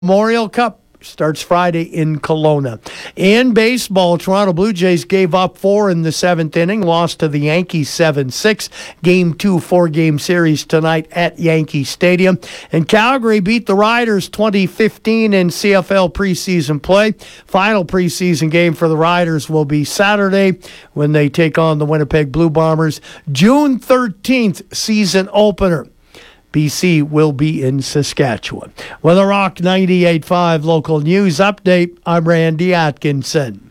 Memorial Cup starts Friday in Kelowna. In baseball, Toronto Blue Jays gave up 4 in the 7th inning, lost to the Yankees 7-6. Game 2, 4-game series tonight at Yankee Stadium. And Calgary beat the Riders 2015 in CFL preseason play. Final preseason game for the Riders will be Saturday when they take on the Winnipeg Blue Bombers. June 13th, season opener. BC will be in Saskatchewan. With a Rock 98.5 local news update, I'm Randy Atkinson.